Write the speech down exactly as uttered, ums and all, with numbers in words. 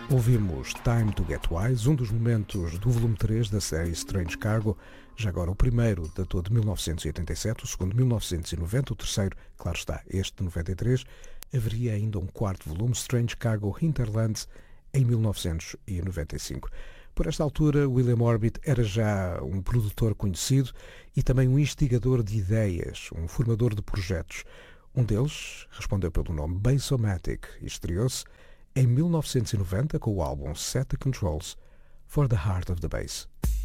Ouvimos Time to Get Wise, um dos momentos do volume três da série Strange Cargo, já agora o primeiro datou de mil novecentos e oitenta e sete, o segundo de mil novecentos e noventa, o terceiro, claro está, este de noventa e três, haveria ainda um quarto volume, Strange Cargo Hinterlands, em mil novecentos e noventa e cinco. Por esta altura, William Orbit era já um produtor conhecido e também um instigador de ideias, um formador de projetos. Um deles respondeu pelo nome Bassomatic e estreou-se em mil novecentos e noventa com o álbum Set the Controls for the Heart of the Bass.